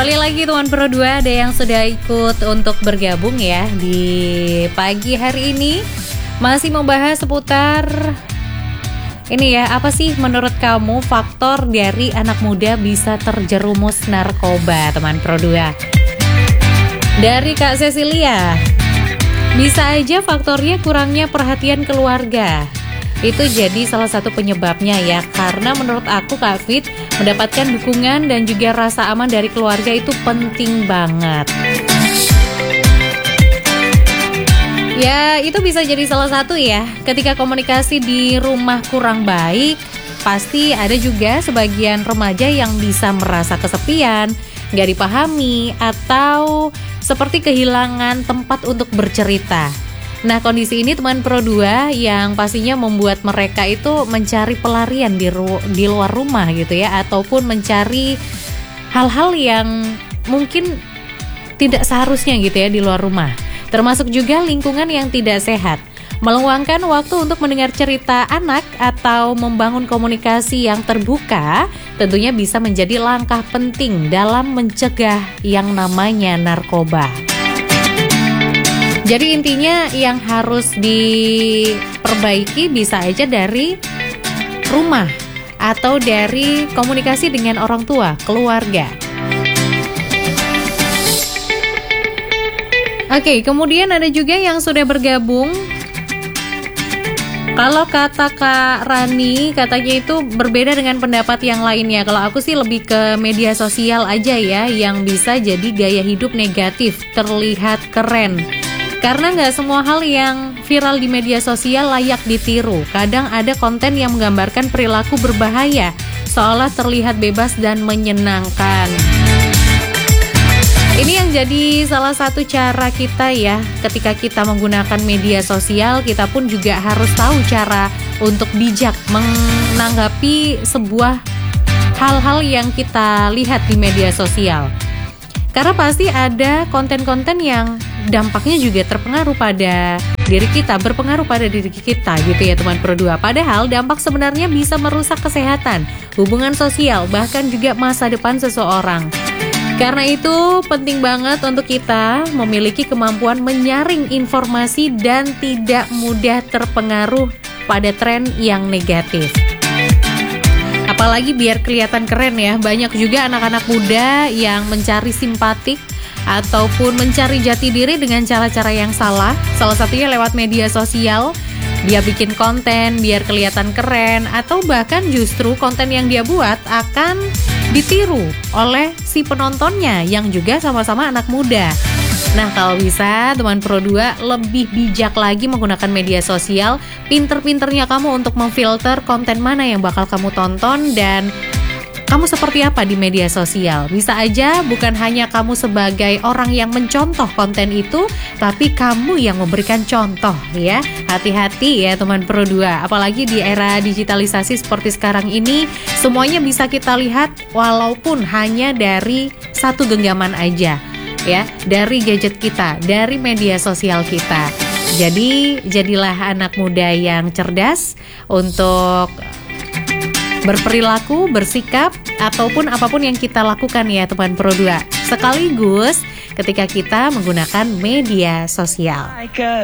Kembali lagi teman Pro 2, ada yang sudah ikut untuk bergabung ya di pagi hari ini. Masih membahas seputar ini ya, apa sih menurut kamu faktor dari anak muda bisa terjerumus narkoba, teman Pro 2? Dari Kak Cecilia, bisa aja faktornya kurangnya perhatian keluarga. Itu jadi salah satu penyebabnya ya, karena menurut aku Kak Fit, mendapatkan dukungan dan juga rasa aman dari keluarga itu penting banget. Ya, itu bisa jadi salah satu ya. Ketika komunikasi di rumah kurang baik, pasti ada juga sebagian remaja yang bisa merasa kesepian, gak dipahami, atau seperti kehilangan tempat untuk bercerita. Nah, kondisi ini teman Pro 2 yang pastinya membuat mereka itu mencari pelarian di luar rumah gitu ya, ataupun mencari hal-hal yang mungkin tidak seharusnya gitu ya di luar rumah. Termasuk juga lingkungan yang tidak sehat. Meluangkan waktu untuk mendengar cerita anak atau membangun komunikasi yang terbuka tentunya bisa menjadi langkah penting dalam mencegah yang namanya narkoba. Jadi intinya yang harus diperbaiki bisa aja dari rumah atau dari komunikasi dengan orang tua, keluarga. Oke, kemudian ada juga yang sudah bergabung. Kalau kata Kak Rani, katanya itu berbeda dengan pendapat yang lainnya. Kalau aku sih lebih ke media sosial aja ya, yang bisa jadi gaya hidup negatif, terlihat keren. Karena nggak semua hal yang viral di media sosial layak ditiru. Kadang ada konten yang menggambarkan perilaku berbahaya, seolah terlihat bebas dan menyenangkan. Ini yang jadi salah satu cara kita ya, ketika kita menggunakan media sosial, kita pun juga harus tahu cara untuk bijak menanggapi sebuah hal-hal yang kita lihat di media sosial. Karena pasti ada konten-konten yang dampaknya juga terpengaruh pada diri kita, berpengaruh pada diri kita gitu ya teman Pro 2. Padahal dampak sebenarnya bisa merusak kesehatan, hubungan sosial, bahkan juga masa depan seseorang. Karena itu penting banget untuk kita memiliki kemampuan menyaring informasi dan tidak mudah terpengaruh pada tren yang negatif. Apalagi biar kelihatan keren ya, banyak juga anak-anak muda yang mencari simpatik ataupun mencari jati diri dengan cara-cara yang salah. Salah satunya lewat media sosial. Dia bikin konten biar kelihatan keren, atau bahkan justru konten yang dia buat akan ditiru oleh si penontonnya yang juga sama-sama anak muda. Nah, kalau bisa teman Pro 2 lebih bijak lagi menggunakan media sosial. Pinter-pinternya kamu untuk memfilter konten mana yang bakal kamu tonton dan kamu seperti apa di media sosial. Bisa aja bukan hanya kamu sebagai orang yang mencontoh konten itu, tapi kamu yang memberikan contoh ya. Hati-hati ya teman Pro 2. Apalagi di era digitalisasi seperti sekarang ini, semuanya bisa kita lihat walaupun hanya dari satu genggaman aja ya, dari gadget kita, dari media sosial kita. Jadi jadilah anak muda yang cerdas untuk berperilaku, bersikap, ataupun apapun yang kita lakukan ya teman Pro 2. Sekaligus ketika kita menggunakan media sosial.